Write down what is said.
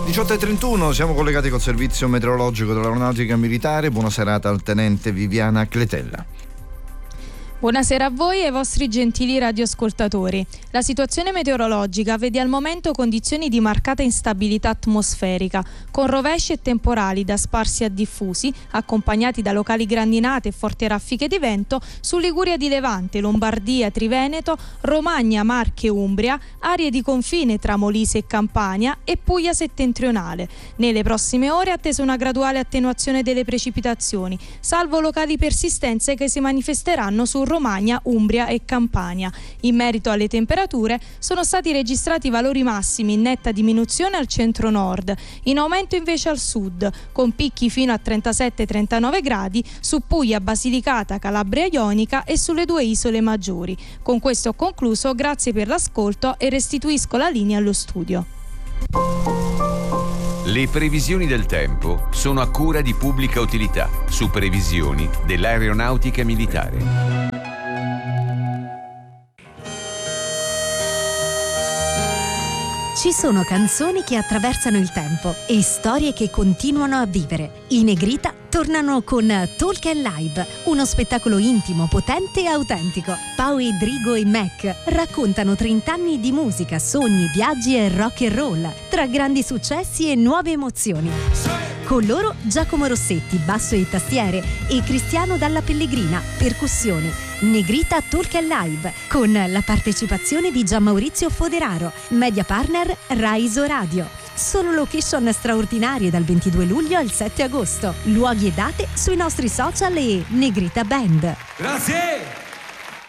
18:31, siamo collegati col servizio meteorologico dell'Aeronautica Militare. Buona serata al tenente Viviana Cletella. Buonasera a voi e ai vostri gentili radioascoltatori. La situazione meteorologica vede al momento condizioni di marcata instabilità atmosferica, con rovesci e temporali da sparsi a diffusi, accompagnati da locali grandinate e forti raffiche di vento su Liguria di Levante, Lombardia, Triveneto, Romagna, Marche e Umbria, aree di confine tra Molise e Campania e Puglia settentrionale. Nelle prossime ore è attesa una graduale attenuazione delle precipitazioni, salvo locali persistenze che si manifesteranno su Romagna, Umbria e Campania. In merito alle temperature, sono stati registrati valori massimi in netta diminuzione al centro-nord, in aumento invece al sud, con picchi fino a 37-39 gradi su Puglia, Basilicata, Calabria Ionica e sulle due isole maggiori. Con questo ho concluso, grazie per l'ascolto e restituisco la linea allo studio. Le previsioni del tempo sono a cura di Pubblica Utilità, su previsioni dell'Aeronautica Militare. Ci sono canzoni che attraversano il tempo e storie che continuano a vivere. I Negrita tornano con Talk and Live, uno spettacolo intimo, potente e autentico. Pau e Drigo e Mac raccontano 30 anni di musica, sogni, viaggi e rock and roll, tra grandi successi e nuove emozioni. Con loro Giacomo Rossetti, basso e tastiere, e Cristiano Dalla Pellegrina, percussioni. Negrita Talk and Live, con la partecipazione di Gianmaurizio Foderaro, media partner Raiso Radio. Solo location straordinarie dal 22 luglio al 7 agosto. Luoghi e date sui nostri social e Negrita Band. Grazie!